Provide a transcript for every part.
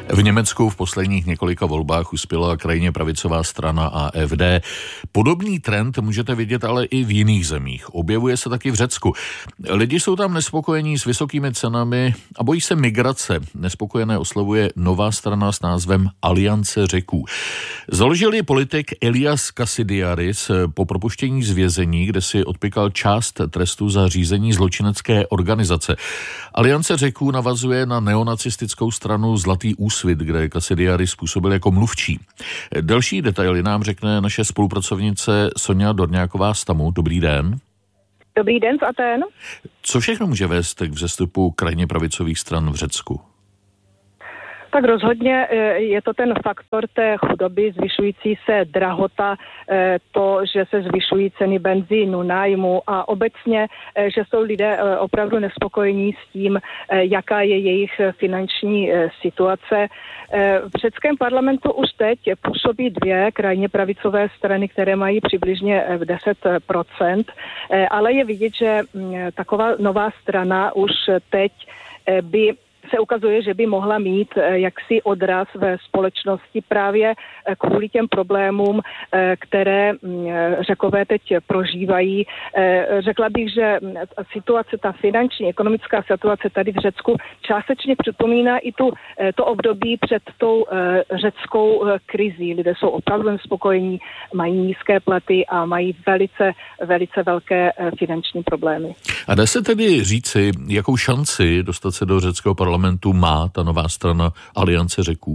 V Německu v posledních několika volbách uspěla krajně pravicová strana AfD. Podobný trend můžete vidět ale i v jiných zemích. Objevuje se taky v Řecku. Lidi jsou tam nespokojení s vysokými cenami a bojí se migrace. Nespokojené oslovuje nová strana s názvem Aliance Řeků. Založil ji politik Elias Kasidiaris po propuštění z vězení, kde si odpykal část trestu za řízení zločinecké organizace. Aliance Řeků navazuje na neonacistickou stranu Zlatý úsvit, kde Kasidiaris působil jako mluvčí. Další detaily nám řekne naše spolupracovnice Sonja Dorňáková z TAMu. Dobrý den. Dobrý den z Atén. Co všechno může vést k vzestupu krajně pravicových stran v Řecku? Tak rozhodně je to ten faktor té chudoby, zvyšující se drahota, to, že se zvyšují ceny benzínu, nájmu a obecně, že jsou lidé opravdu nespokojení s tím, jaká je jejich finanční situace. V řeckém parlamentu už teď působí dvě krajně pravicové strany, které mají přibližně 10%, ale je vidět, že taková nová strana už teď by se ukazuje, že by mohla mít jaksi odraz ve společnosti právě kvůli těm problémům, které Řekové teď prožívají. Řekla bych, že situace, ta finanční, ekonomická situace tady v Řecku částečně připomíná i to období před tou řeckou krizí. Lidé jsou opravdu nespokojení, mají nízké platy a mají velice, velice velké finanční problémy. A dá se tedy říci, jakou šanci dostat se do řeckého parlamentu má ta nová strana Aliance Řeků?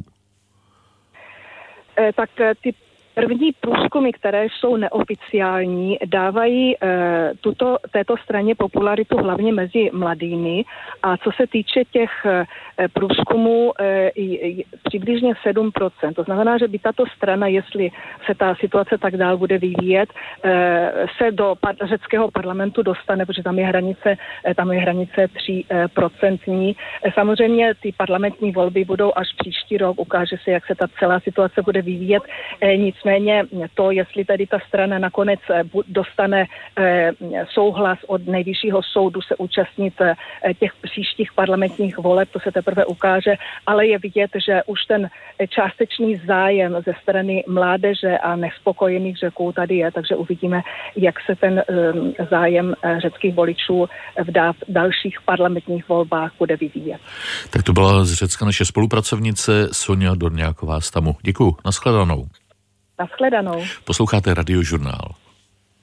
Tak ty první průzkumy, které jsou neoficiální, dávají této straně popularitu hlavně mezi mladými. A co se týče těch průzkumů, přibližně 7%. To znamená, že by tato strana, jestli se ta situace tak dál bude vyvíjet, se do řeckého parlamentu dostane, protože tam je hranice 3%. Samozřejmě ty parlamentní volby budou až příští rok, ukáže se, jak se ta celá situace bude vyvíjet. Nicméně to, jestli tedy ta strana nakonec dostane souhlas od nejvyššího soudu se účastnit těch příštích parlamentních voleb, to se teprve ukáže, ale je vidět, že už ten částečný zájem ze strany mládeže a nespokojených Řeků tady je, takže uvidíme, jak se ten zájem řeckých voličů v dalších parlamentních volbách bude vyvíjet. Tak to byla z Řecka naše spolupracovnice Sonja Dorňáková z TAMu. Děkuju, nashledanou. Nashledanou. Posloucháte Radiožurnál.